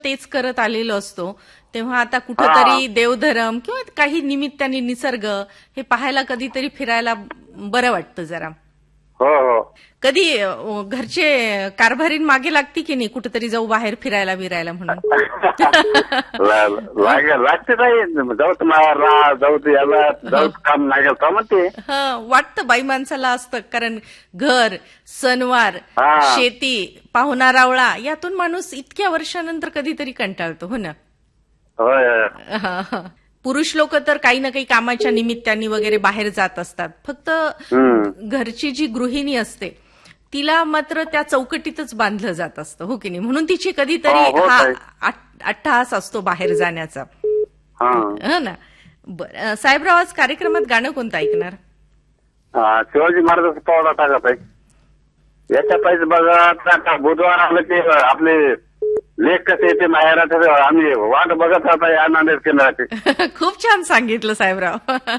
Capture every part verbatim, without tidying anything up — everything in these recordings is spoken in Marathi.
तेच करत आलेलो असतो, तेव्हा आता कुठंतरी देवधर्म किंवा काही निमित्ताने निसर्ग हे पाहायला कधीतरी फिरायला बरं वाटतं जरा. हो हो. कधी अ, घरचे कारभारीन मागे लागते की नाही कुठेतरी जाऊ बाहेर फिरायला विरायला म्हणून? लागते नाही, जाऊ तुम्हाला जाऊ याला जाऊ काम नाही गेलं म्हणते. हं, वाटतं बाई माणसाला असतं, कारण घर, सणवार, शेती, पाहुणा रावळा यातून माणूस इतक्या वर्षानंतर कधीतरी कंटाळतो. हो ना. होय. पुरुष लोक तर काही ना काही कामाच्या निमित्ताने वगैरे बाहेर जात असतात. फक्त घरची जी गृहिणी असते तिला मात्र त्या चौकटीतच बांधलं जात असतं. हो की नाही? म्हणून तिची कधीतरी हा अट्टहास असतो बाहेर जाण्याचा. हो ना. बरं साहेबराव, आज कार्यक्रमात गाणं कोणतं ऐकणार? शिवाजी महाराजांचा पोवाडा टाकत आहे. याच्या पाहिजे बघा, बुधवार आलं की आपले लेख कसे येते माहेरात आम्ही वाट बघत राहता या नांदेड केंद्राची. खूप छान सांगितलं साहेबराव.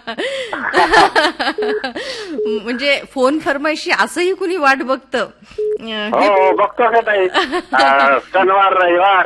म्हणजे फोन फरमाईशी असंही कुणी वाट बघतं? हो बघतो का ताई. शनिवार रविवार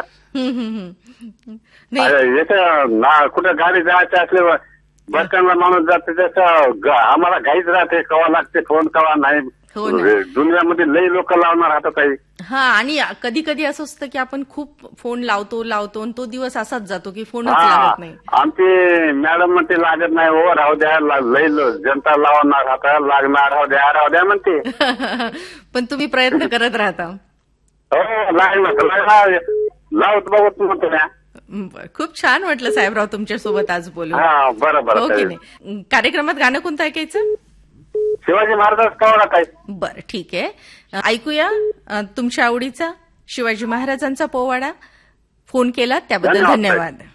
कुठं गाडी जायचं असले बस स्टँडला माणूस जाते तसं आम्हाला घाईच राहते, कवा लागते फोन कवा नाही. दुनियामध्ये लई लोक लावणार आता ताई. हा, आणि कधी कधी असं असतं की आपण खूप फोन लावतो लावतो आणि तो दिवस असाच जातो की फोनच लागत नाही. आमची मॅडम म्हणते लागत नाही हो, राहू द्या, लई जनता लावणार आता लागणार, राहू द्या राहू द्या म्हणते. पण तुम्ही प्रयत्न करत राहता. हो लागणार लावत बघत म्हणतो ना. खूप छान वाटलं साहेबराव तुमच्यासोबत आज बोलून. हा बरोबर. हो की नाही? कार्यक्रमात गाणं कोणतं ऐकायचं? शिवाजी महाराज पोवाडा काय? बरं ठीक आहे, ऐकूया तुमच्या आवडीचा शिवाजी महाराजांचा पोवाडा. फोन केला त्याबद्दल धन्यवाद.